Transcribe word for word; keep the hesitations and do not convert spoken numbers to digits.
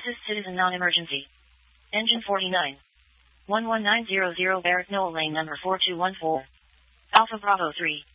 Assist citizen non-emergency. Engine forty-nine. one one nine zero zero Barrack Knoll Lane number four two one four. Alpha Bravo three.